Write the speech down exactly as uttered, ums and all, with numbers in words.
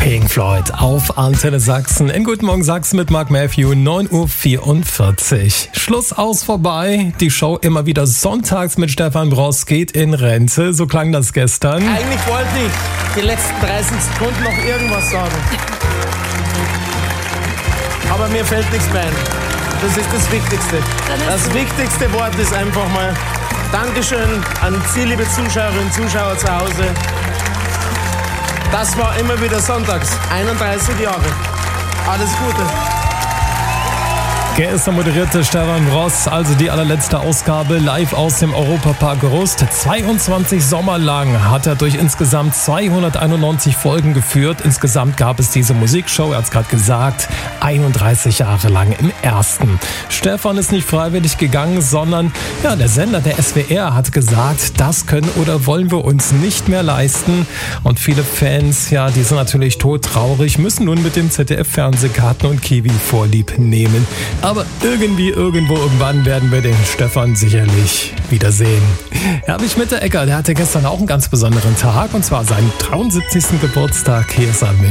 Pink Floyd auf Antenne Sachsen. In Guten Morgen Sachsen mit Mark Matthew, neun Uhr vierundvierzig. Schluss aus vorbei. Die Show immer wieder sonntags mit Stefan Bross geht in Rente. So klang das gestern. Eigentlich wollte ich die letzten dreißig Sekunden noch irgendwas sagen. Aber mir fällt nichts mehr ein. Das ist das Wichtigste. Das wichtigste Wort ist einfach mal Dankeschön an Sie, liebe Zuschauerinnen und Zuschauer zu Hause. Das war immer wieder sonntags, einunddreißig Jahre. Alles Gute. Gestern moderierte Stefan Bross also die allerletzte Ausgabe live aus dem Europapark Rust. zweiundzwanzig Sommer lang hat er durch insgesamt zweihunderteinundneunzig Folgen geführt. Insgesamt gab es diese Musikshow, er hat es gerade gesagt, einunddreißig Jahre lang im ersten. Stefan ist nicht freiwillig gegangen, sondern ja, der Sender, der S W R, hat gesagt, das können oder wollen wir uns nicht mehr leisten. Und viele Fans, ja, die sind natürlich todtraurig, müssen nun mit dem Z D F-Fernsehkarten und Kiwi Vorlieb nehmen. Aber irgendwie, irgendwo, irgendwann werden wir den Stefan sicherlich wiedersehen. Herbig Mitteregger, der hatte gestern auch einen ganz besonderen Tag, und zwar seinen dreiundsiebzigsten Geburtstag. Hier ist er mit